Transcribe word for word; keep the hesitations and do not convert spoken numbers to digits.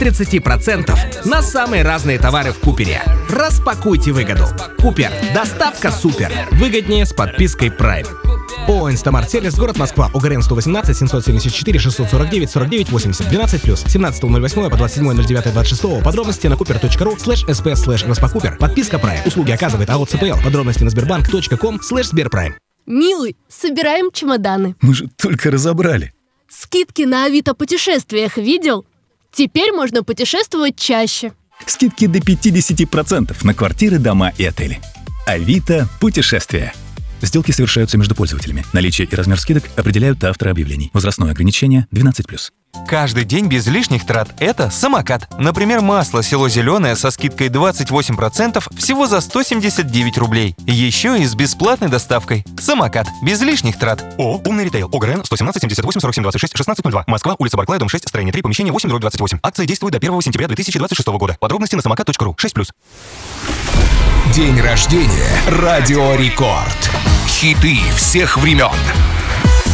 тридцать процентов на самые разные товары в Купере. Распакуйте выгоду. Купер. Доставка супер. Выгоднее с подпиской Prime. ООО «Инстамарт Сервис», город Москва, ОГРН сто восемнадцать семьсот семьдесят четыре шестьсот сорок девять сорок девять восемьдесят двенадцать плюс семнадцатого ноль восьмого по двадцать седьмое ноль девятое двадцать шестого. Подробности на купер.ру слэш сп слэш распакупер. Подписка Prime. Услуги оказывает АО ЦПЛ. Подробности на сбербанк точка ком слэш сберпрайм. Милый, собираем чемоданы. Мы же только разобрали. Скидки на Авито путешествиях видел? Теперь можно путешествовать чаще. Скидки до пятьдесят процентов на квартиры, дома и отели. Авито путешествия. Сделки совершаются между пользователями. Наличие и размер скидок определяют авторы объявлений. Возрастное ограничение двенадцать плюс. Каждый день без лишних трат – это самокат. Например, масло село зеленое со скидкой двадцать восемь процентов всего за сто семьдесят девять рублей. Еще и с бесплатной доставкой. Самокат. Без лишних трат. ООО «Умный ритейл». ОГРН сто семнадцать семьдесят восемь сорок семь двадцать шесть шестнадцать ноль два. Москва, улица Барклая, дом шесть, строение три, помещение восемь дробь двадцать восемь. Акция действует до первого сентября две тысячи двадцать шестого года. Подробности на самокат точка ру. шесть плюс. День рождения. Радио Рекорд. Хиты всех времен.